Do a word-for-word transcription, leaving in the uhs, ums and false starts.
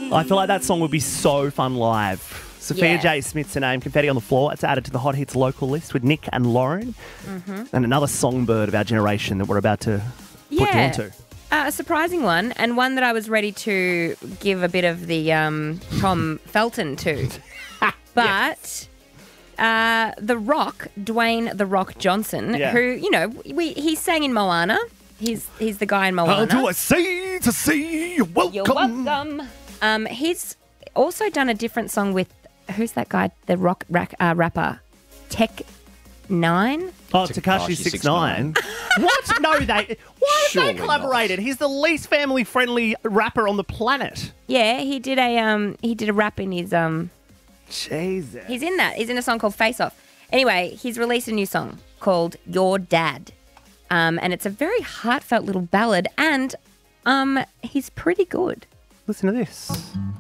I feel like that song would be so fun live. Sophia Yeah. J. Smith's her name, Confetti on the Floor. It's added to the Hot Hits local list with Nick and Lauren. Mm-hmm. And another songbird of our generation that we're about to put you Yeah. onto. Uh, a surprising one, and one that I was ready to give a bit of the um, Tom Felton to. But uh, The Rock, Dwayne The Rock Johnson, Yeah. who, you know, we he sang in Moana. He's he's the guy in Moana. How do I say to see you welcome? You're welcome. Um, he's also done a different song with, who's that guy, the rock rack, uh, rapper? Tech Nine? Oh, Tekashi six nine. What? No, they. Why have Surely they collaborated? He's the least family-friendly rapper on the planet. Yeah, he did a um he did a rap in his um Jesus. he's in that. He's in a song called Face Off. Anyway, he's released a new song called Your Dad. Um, and it's a very heartfelt little ballad, and um he's pretty good. Listen to this.